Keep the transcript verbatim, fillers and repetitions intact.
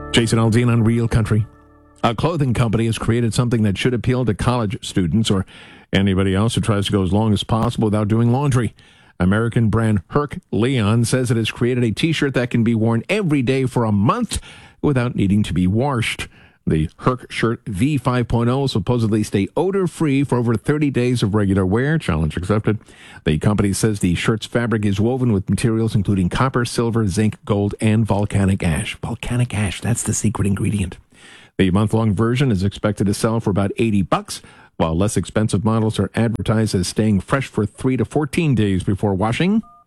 Jason Aldean on Real Country. A clothing company has created something that should appeal to college students or anybody else who tries to go as long as possible without doing laundry. American brand Herc Leon says it has created a t-shirt that can be worn every day for a month without needing to be washed. The Herc shirt V five point oh will supposedly stay odor-free for over thirty days of regular wear. Challenge accepted. The company says the shirt's fabric is woven with materials including copper, silver, zinc, gold, and volcanic ash. Volcanic ash, that's the secret ingredient. The month-long version is expected to sell for about eighty bucks, while less expensive models are advertised as staying fresh for three to fourteen days before washing.